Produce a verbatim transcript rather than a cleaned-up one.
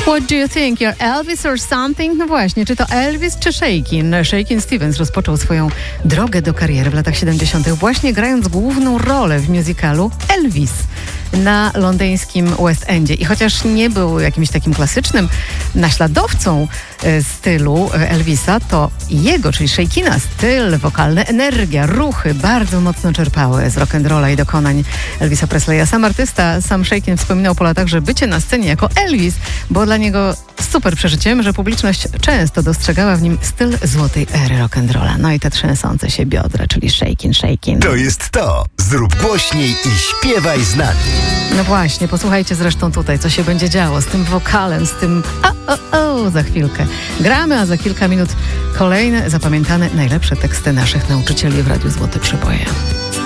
What do you think? You're Elvis or something? No właśnie, czy to Elvis czy Shakin? Shakin Stevens rozpoczął swoją drogę do kariery w latach siedemdziesiątych właśnie grając główną rolę w musicalu Elvis na londyńskim West Endzie. I chociaż nie był jakimś takim klasycznym naśladowcą e, stylu Elvisa, to jego, czyli Shakina, styl wokalny, energia, ruchy bardzo mocno czerpały z rock'n'rolla i dokonań Elvisa Presleya. Sam artysta, sam Shakin wspominał po latach, że bycie na scenie jako Elvis było dla niego super przeżyciem, że publiczność często dostrzegała w nim styl złotej ery rock'n'rolla. No i te trzęsące się biodra, czyli Shakin, Shakin. To jest to. Zrób głośniej i śpiewaj z nami. No właśnie, posłuchajcie zresztą tutaj, co się będzie działo z tym wokalem, z tym o, o, o, za chwilkę. Gramy, a za kilka minut kolejne zapamiętane najlepsze teksty naszych nauczycieli w Radiu Złote Przeboje.